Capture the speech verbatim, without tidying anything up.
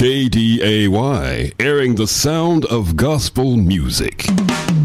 K D A Y, airing the sound of gospel music.